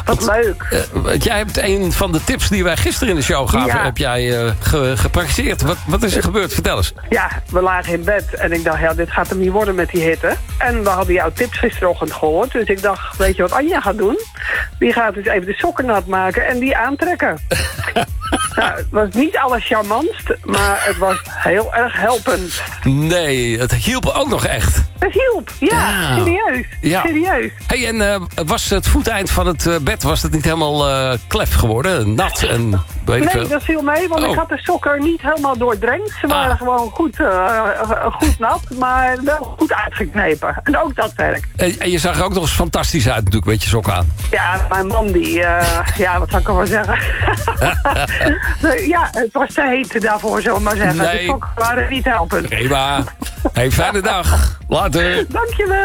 Wat leuk. Jij hebt een van de tips die wij gisteren in de show gaven... heb jij gepraktiseerd. Wat is er gebeurd? Vertel eens. Ja, we lagen in bed en ik dacht, dit gaat hem niet worden met die hitte. En we hadden jouw tips gisterochtend gehoord. Dus ik dacht, weet je wat Anja gaat doen? Die gaat dus even de sokken nat maken en die aantrekken. Nou, het was niet allercharmantst, maar het was heel erg helpend. Nee, het hielp ook nog echt. Het hielp, ja. Serieus. Ja. Serieus. Hey, en was het voeteind van het bed, was het niet helemaal klef geworden? Nat en weet ik veel? Nee, dat viel mee, want ik had de sokken niet helemaal doordrenkt. Ze waren gewoon goed nat, maar wel goed uitgeknepen. En ook dat werkt. En je zag er ook nog eens fantastisch uit natuurlijk, met je sokken aan. Ja, mijn man die, wat zou ik wel zeggen? Ja, het was te heet daarvoor, zullen we maar zeggen. Nee. De sokken waren niet helpend. Prima. Hey, fijne dag. Later. Dankjewel.